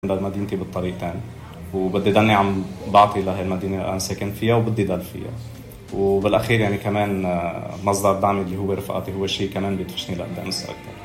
لمدينتي بالطريقتين، وبدي ضلني عم بعطي لهي المدينة اللي أنا ساكن فيها وبدي ضل فيها. وبالأخير يعني كمان مصدر دعمي اللي هو رفقاتي هو شيء كمان بيدفشني لقدام أكثر.